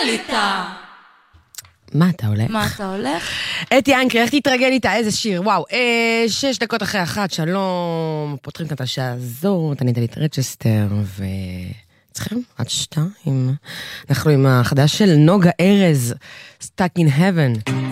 אליטה. מה אתה הולך? מה אתה הולך? אתי אנקרי, איך תתרגל איתה? איזה שיר, וואו. 6 דקות אחרי 1, שלום. פותחים את השעה הזאת, אני דלית רצ'סטר, צריכים עד 2. אנחנו עם החדש של נוגה ארז, Stuck in Heaven.